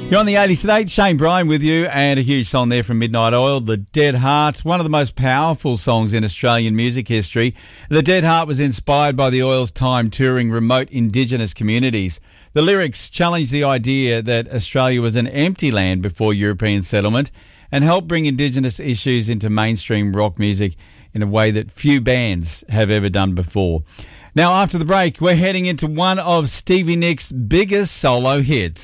You're on the 80s today. Shane Bryan with you, and a huge song there from Midnight Oil, The Dead Heart, one of the most powerful songs in Australian music history. The Dead Heart was inspired by the Oil's time touring remote Indigenous communities. The lyrics challenged the idea that Australia was an empty land before European settlement and helped bring Indigenous issues into mainstream rock music in a way that few bands have ever done before. Now, after the break, we're heading into one of Stevie Nicks' biggest solo hits.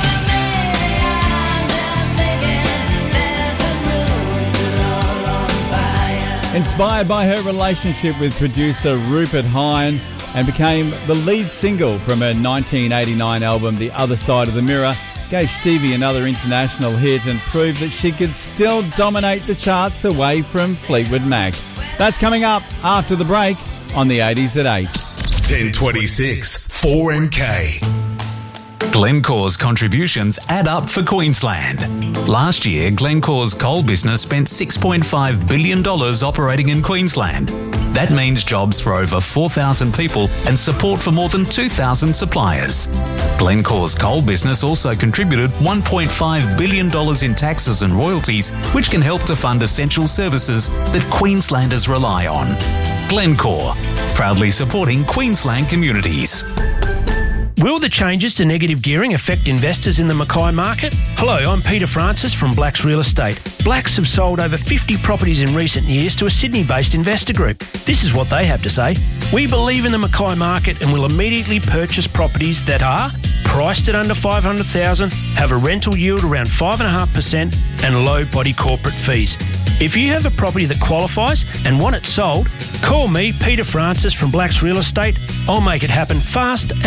Inspired by her relationship with producer Rupert Hine, and became the lead single from her 1989 album The Other Side of the Mirror, gave Stevie another international hit and proved that she could still dominate the charts away from Fleetwood Mac. That's coming up after the break on the 80s at 8. 1026 4MK. Glencore's contributions add up for Queensland. Last year, Glencore's coal business spent $6.5 billion operating in Queensland. That means jobs for over 4,000 people and support for more than 2,000 suppliers. Glencore's coal business also contributed $1.5 billion in taxes and royalties, which can help to fund essential services that Queenslanders rely on. Glencore, proudly supporting Queensland communities. Will the changes to negative gearing affect investors in the Mackay market? Hello, I'm Peter Francis from Blacks Real Estate. Blacks have sold over 50 properties in recent years to a Sydney-based investor group. This is what they have to say. We believe in the Mackay market and will immediately purchase properties that are priced at under $500,000, have a rental yield around 5.5% and low body corporate fees. If you have a property that qualifies and want it sold, call me, Peter Francis from Blacks Real Estate. I'll make it happen fast and